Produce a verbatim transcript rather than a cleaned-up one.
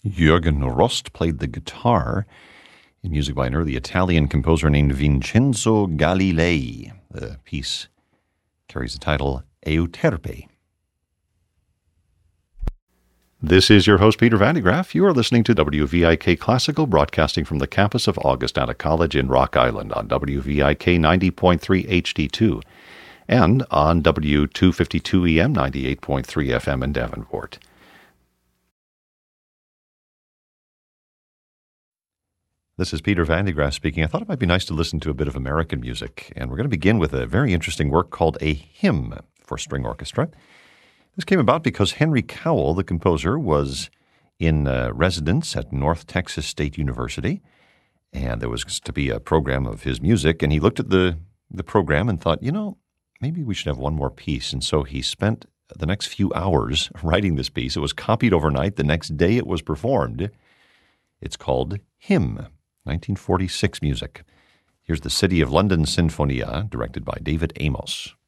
Jürgen Rost played the guitar in music by an early Italian composer named Vincenzo Galilei. The piece carries the title Euterpe. This is your host, Peter Van de Graaff. You are listening to W V I K Classical, broadcasting from the campus of Augustana College in Rock Island on W V I K ninety point three H D two and on W two fifty-two E M ninety-eight point three F M in Davenport. This is Peter Van de Graaff speaking. I thought it might be nice to listen to a bit of American music, and we're going to begin with a very interesting work called A Hymn for String Orchestra. This came about because Henry Cowell, the composer, was in uh, residence at North Texas State University, and there was to be a program of his music, and he looked at the, the program and thought, you know, maybe we should have one more piece. And so he spent the next few hours writing this piece. It was copied overnight. The next day it was performed. It's called Hymn, nineteen forty-six music. Here's the City of London Sinfonia, directed by David Amos.